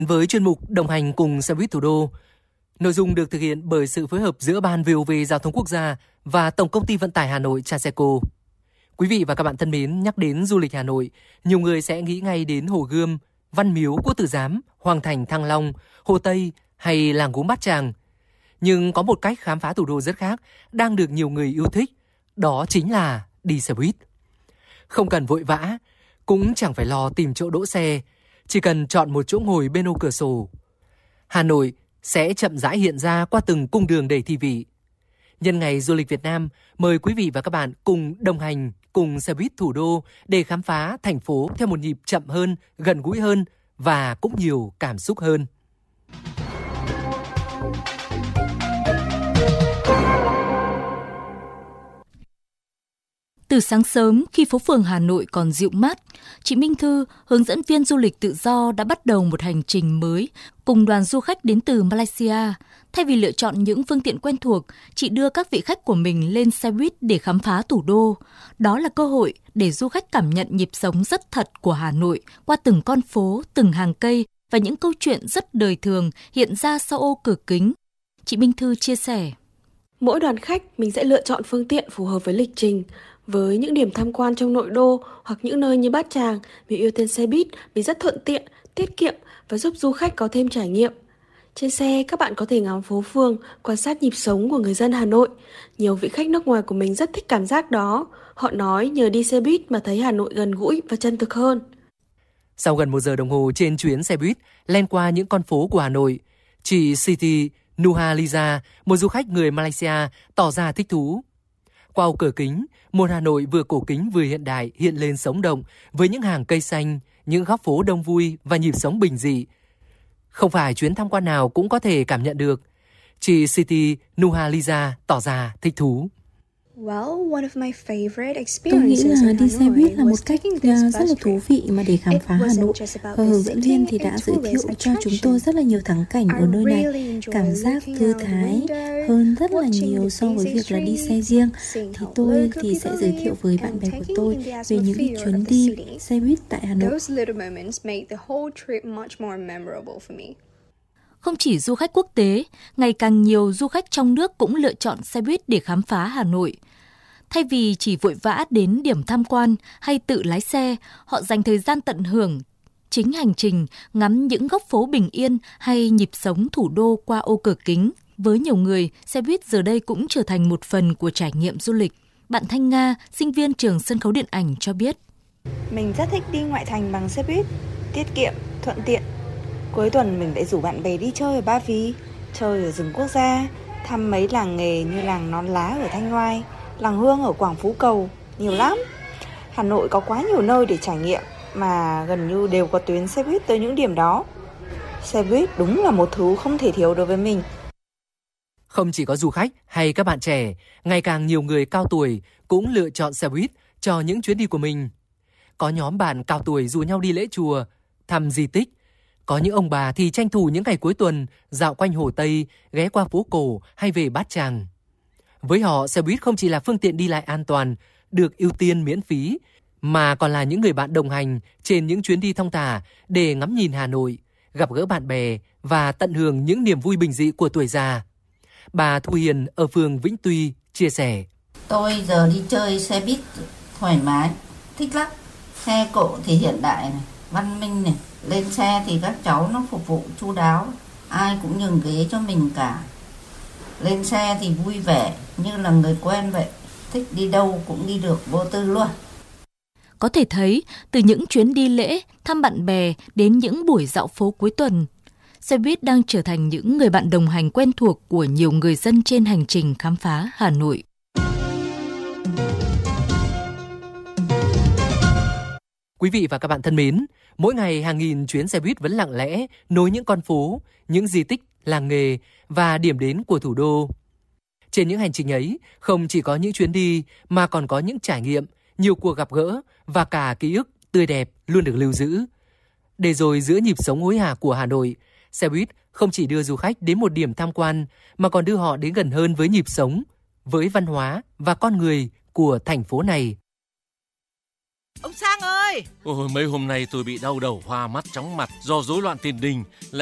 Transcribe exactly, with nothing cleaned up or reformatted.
với chuyên mục đồng hành cùng xe buýt thủ đô. Nội dung được thực hiện bởi sự phối hợp giữa Ban vê o vê Giao thông Quốc gia và Tổng công ty Vận tải Hà Nội Transeco. Quý vị và các bạn thân mến, nhắc đến du lịch Hà Nội, nhiều người sẽ nghĩ ngay đến Hồ Gươm, Văn Miếu, Quốc Tử Giám, Hoàng Thành Thăng Long, Hồ Tây hay làng gốm Bát Tràng. Nhưng có một cách khám phá thủ đô rất khác đang được nhiều người yêu thích, đó chính là đi xe buýt. Không cần vội vã, cũng chẳng phải lo tìm chỗ đỗ xe, chỉ cần chọn một chỗ ngồi bên ô cửa sổ. Hà Nội sẽ chậm rãi hiện ra qua từng cung đường đầy thi vị. Nhân ngày du lịch Việt Nam, mời quý vị và các bạn cùng đồng hành cùng xe buýt thủ đô để khám phá thành phố theo một nhịp chậm hơn, gần gũi hơn và cũng nhiều cảm xúc hơn. Từ sáng sớm, khi phố phường Hà Nội còn dịu mát, chị Minh Thư, hướng dẫn viên du lịch tự do đã bắt đầu một hành trình mới cùng đoàn du khách đến từ Malaysia. Thay vì lựa chọn những phương tiện quen thuộc, chị đưa các vị khách của mình lên xe buýt để khám phá thủ đô. Đó là cơ hội để du khách cảm nhận nhịp sống rất thật của Hà Nội qua từng con phố, từng hàng cây và những câu chuyện rất đời thường hiện ra sau ô cửa kính. Chị Minh Thư chia sẻ. Mỗi đoàn khách mình sẽ lựa chọn phương tiện phù hợp với lịch trình. Với những điểm tham quan trong nội đô hoặc những nơi như Bát Tràng, mình ưu tiên xe buýt vì rất thuận tiện, tiết kiệm và giúp du khách có thêm trải nghiệm. Trên xe, các bạn có thể ngắm phố phường, quan sát nhịp sống của người dân Hà Nội. Nhiều vị khách nước ngoài của mình rất thích cảm giác đó. Họ nói nhờ đi xe buýt mà thấy Hà Nội gần gũi và chân thực hơn. Sau gần một giờ đồng hồ trên chuyến xe buýt len qua những con phố của Hà Nội, chị Siti Nurhaliza, một du khách người Malaysia, tỏ ra thích thú. Qua ô cửa kính, một Hà Nội vừa cổ kính vừa hiện đại hiện lên sống động với những hàng cây xanh, những góc phố đông vui và nhịp sống bình dị. Không phải chuyến tham quan nào cũng có thể cảm nhận được. Chị Siti Nurhaliza tỏ ra thích thú. Tôi nghĩ là đi xe buýt là một cách rất là thú vị mà để khám phá Hà Nội. Và hướng dẫn viên thì đã giới thiệu cho chúng tôi rất là nhiều thắng cảnh ở nơi này. Cảm giác thư thái hơn rất là nhiều so với việc là đi xe riêng. Thì tôi thì sẽ giới thiệu với bạn bè của tôi về những chuyến đi xe buýt tại Hà Nội. Không chỉ du khách quốc tế, ngày càng nhiều du khách trong nước cũng lựa chọn xe buýt để khám phá Hà Nội. Thay vì chỉ vội vã đến điểm tham quan hay tự lái xe, họ dành thời gian tận hưởng chính hành trình, ngắm những góc phố bình yên hay nhịp sống thủ đô qua ô cửa kính. Với nhiều người, xe buýt giờ đây cũng trở thành một phần của trải nghiệm du lịch. Bạn Thanh Nga, sinh viên trường sân khấu điện ảnh cho biết. Mình rất thích đi ngoại thành bằng xe buýt, tiết kiệm, thuận tiện. Cuối tuần mình lại rủ bạn bè đi chơi ở Ba Vì, chơi ở rừng quốc gia, thăm mấy làng nghề như làng Nón Lá ở Thanh Oai, làng Hương ở Quảng Phú Cầu, nhiều lắm. Hà Nội có quá nhiều nơi để trải nghiệm mà gần như đều có tuyến xe buýt tới những điểm đó. Xe buýt đúng là một thứ không thể thiếu đối với mình. Không chỉ có du khách hay các bạn trẻ, ngày càng nhiều người cao tuổi cũng lựa chọn xe buýt cho những chuyến đi của mình. Có nhóm bạn cao tuổi rủ nhau đi lễ chùa, thăm di tích. Có những ông bà thì tranh thủ những ngày cuối tuần dạo quanh Hồ Tây, ghé qua phố cổ hay về Bát Tràng. Với họ, xe buýt không chỉ là phương tiện đi lại an toàn, được ưu tiên miễn phí, mà còn là những người bạn đồng hành trên những chuyến đi thong thả để ngắm nhìn Hà Nội, gặp gỡ bạn bè và tận hưởng những niềm vui bình dị của tuổi già. Bà Thu Hiền ở phường Vĩnh Tuy chia sẻ. Tôi giờ đi chơi xe buýt thoải mái, thích lắm. Xe cộ thì hiện đại này, văn minh này. Lên xe thì các cháu nó phục vụ chu đáo, ai cũng nhường ghế cho mình cả. Lên xe thì vui vẻ như là người quen vậy, thích đi đâu cũng đi được vô tư luôn. Có thể thấy, từ những chuyến đi lễ, thăm bạn bè đến những buổi dạo phố cuối tuần, xe buýt đang trở thành những người bạn đồng hành quen thuộc của nhiều người dân trên hành trình khám phá Hà Nội. Quý vị và các bạn thân mến, mỗi ngày hàng nghìn chuyến xe buýt vẫn lặng lẽ nối những con phố, những di tích, làng nghề và điểm đến của thủ đô. Trên những hành trình ấy, không chỉ có những chuyến đi mà còn có những trải nghiệm, nhiều cuộc gặp gỡ và cả ký ức tươi đẹp luôn được lưu giữ. Để rồi giữa nhịp sống hối hả của Hà Nội, xe buýt không chỉ đưa du khách đến một điểm tham quan mà còn đưa họ đến gần hơn với nhịp sống, với văn hóa và con người của thành phố này. Ông Sang ơi! Ôi, mấy hôm nay tôi bị đau đầu, hoa mắt, chóng mặt do rối loạn tiền đình.